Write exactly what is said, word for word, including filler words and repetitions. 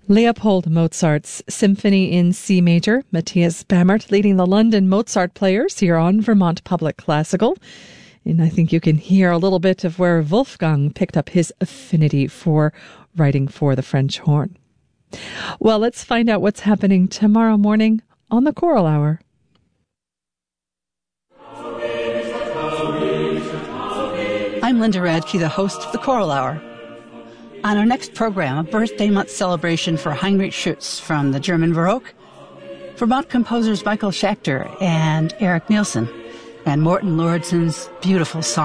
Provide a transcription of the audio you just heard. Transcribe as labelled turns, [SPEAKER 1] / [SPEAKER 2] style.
[SPEAKER 1] Leopold Mozart's Symphony in C Major. Matthias Bammert leading the London Mozart players here on Vermont Public Classical. And I think you can hear a little bit of where Wolfgang picked up his affinity for writing for the French horn. Well, let's find out what's happening tomorrow morning on the Choral Hour.
[SPEAKER 2] I'm Linda Radke, the host of the Choral Hour. On our next program, a birthday month celebration for Heinrich Schütz from the German Baroque, Vermont composers Michael Schachter and Eric Nielsen, and Morten Lauridsen's beautiful song.